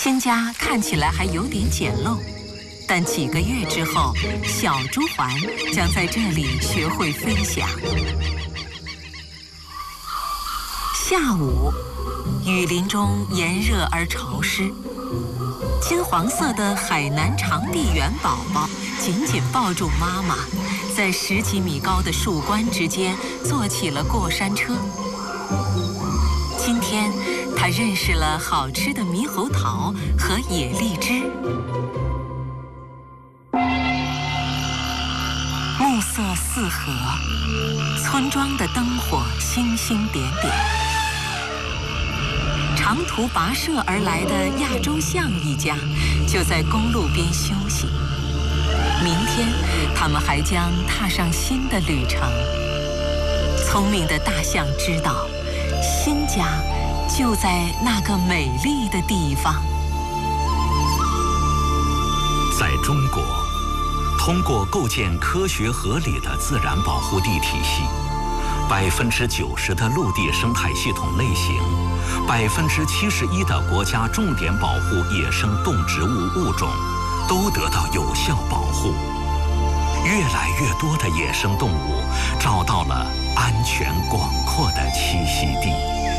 新家看起来还有点简陋，但几个月之后，小朱鹮将在这里学会飞翔。下午，雨林中炎热而潮湿，金黄色的海南长臂猿宝宝紧紧抱住妈妈，在10几米高的树冠之间做起了过山车。今天，他认识了好吃的猕猴桃和野荔枝。暮色四合，村庄的灯火星星点点。长途跋涉而来的亚洲象一家就在公路边休息。明天，他们还将踏上新的旅程。聪明的大象知道，新家就在那个美丽的地方。 在中国，通过构建科学合理的自然保护地体系，90%的陆地生态系统类型，71%的国家重点保护野生动植物物种都得到有效保护。越来越多的野生动物找到了安全广阔的栖息地。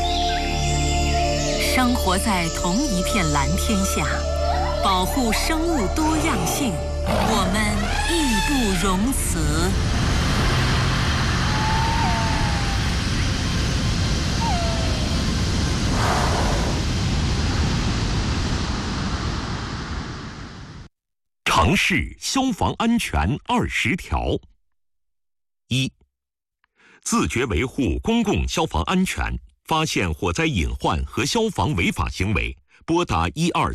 生活在同一片蓝天下，保护生物多样性，我们义不容辞。 城市消防安全20条。1、自觉维护公共消防安全，发现火灾隐患和消防违法行为，拨打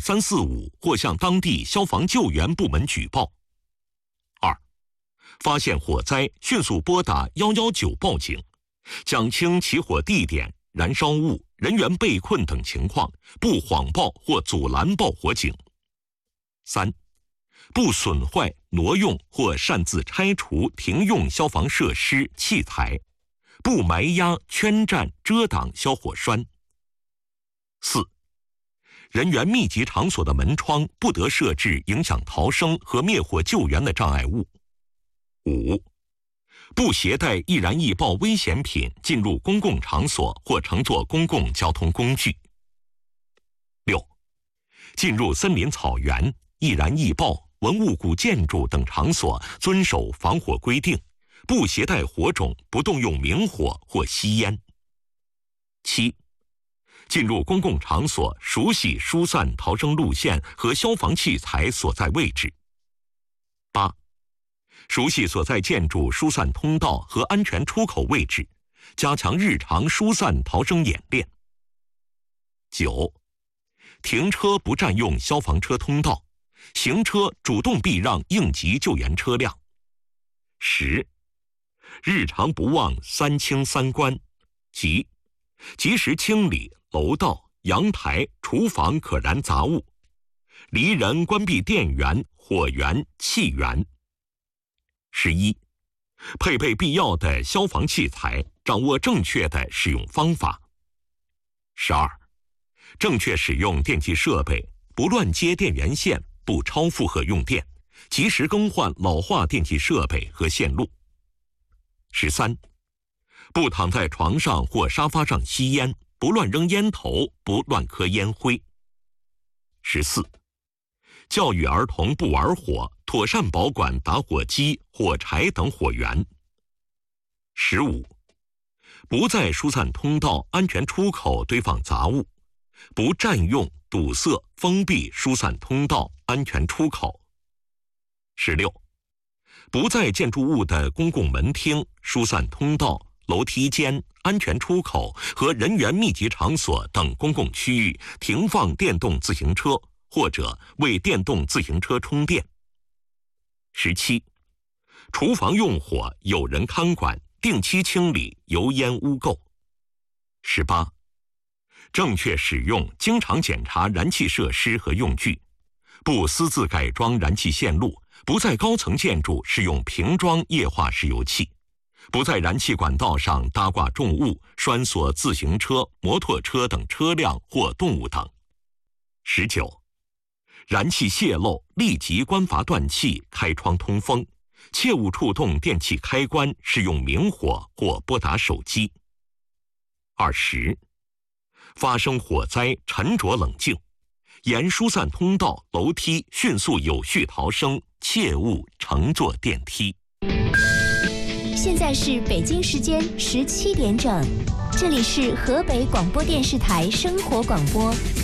12345或向当地消防救援部门举报。2、发现火灾，迅速拨打119报警，讲清起火地点、燃烧物、人员被困等情况，不谎报或阻拦报火警。3、不损坏、挪用或擅自拆除停用消防设施、器材，不埋压、圈占、遮挡消火栓。4、人员密集场所的门窗不得设置影响逃生和灭火救援的障碍物。5、不携带易燃易爆危险品进入公共场所或乘坐公共交通工具。6、进入森林草原、易燃易爆、文物古建筑等场所遵守防火规定，不携带火种，不动用明火或吸烟。7、进入公共场所熟悉疏散逃生路线和消防器材所在位置。8、熟悉所在建筑疏散通道和安全出口位置，加强日常疏散逃生演练。9、停车不占用消防车通道，行车主动避让应急救援车辆。10、日常不忘3清3关，即及时清理楼道、阳台、厨房可燃杂物，离人关闭电源、火源、气源。11、配备必要的消防器材，掌握正确的使用方法。12、正确使用电气设备，不乱接电源线，不超负荷用电，及时更换老化电气设备和线路。13、不躺在床上或沙发上吸烟，不乱扔烟头，不乱磕烟灰。14、教育儿童不玩火，妥善保管打火机、火柴等火源。15、不在疏散通道、安全出口堆放杂物，不占用、堵塞、封闭疏散通道、安全出口。16、不在建筑物的公共门厅、疏散通道、楼梯间、安全出口和人员密集场所等公共区域停放电动自行车，或者为电动自行车充电。17、厨房用火有人看管，定期清理油烟污垢。18、正确使用、经常检查燃气设施和用具，不私自改装燃气线路，不在高层建筑使用瓶装液化石油气，不在燃气管道上搭挂重物、拴锁自行车、摩托车等车辆或动物等。19、 燃气泄漏，立即关阀断气，开窗通风，切勿触动电器开关，使用明火或拨打手机。20. 发生火灾，沉着冷静，沿疏散通道、楼梯迅速有序逃生，切勿乘坐电梯。 现在是北京时间17点整，这里是河北广播电视台生活广播